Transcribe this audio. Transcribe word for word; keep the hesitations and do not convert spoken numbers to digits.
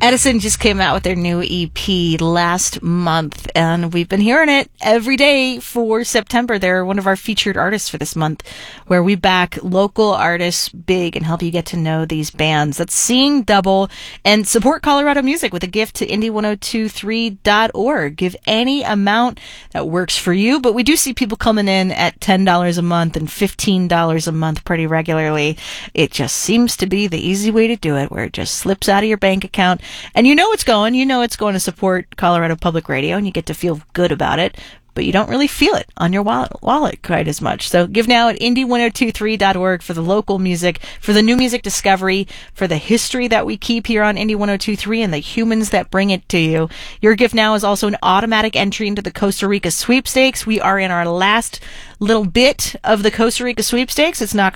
Edison just came out with their new E P last month, and we've been hearing it every day for September. They're one of our featured artists for this month, where we back local artists big and help you get to know these bands. That's Seeing Double, and support Colorado music with a gift to indie ten twenty-three dot org. Give any amount that works for you, but we do see people coming in at ten dollars a month and fifteen dollars a month pretty regularly. It just seems to be the easy way to do it, where it just slips out of your bank account. And you know it's going. You know it's going to support Colorado Public Radio, and you get to feel good about it. But you don't really feel it on your wallet, wallet quite as much. So give now at indie ten twenty-three dot org for the local music, for the new music discovery, for the history that we keep here on Indie ten twenty-three and the humans that bring it to you. Your gift now is also an automatic entry into the Costa Rica sweepstakes. We are in our last little bit of the Costa Rica sweepstakes. It's not going to